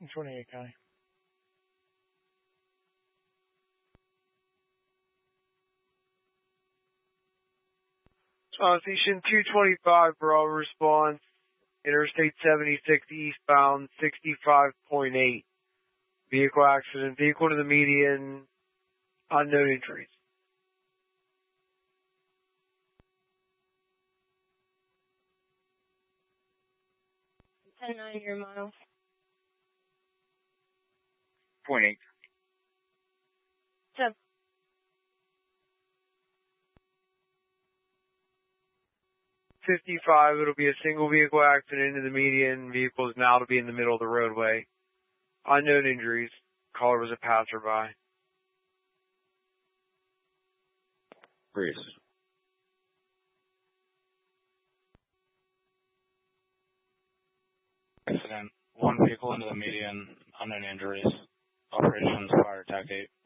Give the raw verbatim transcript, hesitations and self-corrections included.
twenty-eight County. Uh, Station two twenty-five, Bravo response, Interstate seventy-six eastbound, sixty-five point eight. Vehicle accident, vehicle to the median, unknown injuries. ten nine, your mile. Point eight. Seven. fifty-five, it'll be a single vehicle accident into the median. Vehicle is now to be in the middle of the roadway. Unknown injuries. Caller was a passerby. Breeze. Accident. One vehicle into the median. Unknown injuries. Operations Fire Attack eight.